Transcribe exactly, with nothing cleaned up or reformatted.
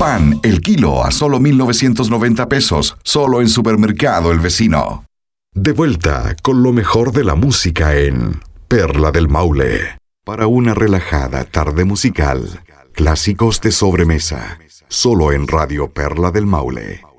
Pan, el kilo a solo mil novecientos noventa pesos, solo en Supermercado El Vecino. De vuelta con lo mejor de la música en Perla del Maule. Para una relajada tarde musical, clásicos de sobremesa, solo en Radio Perla del Maule.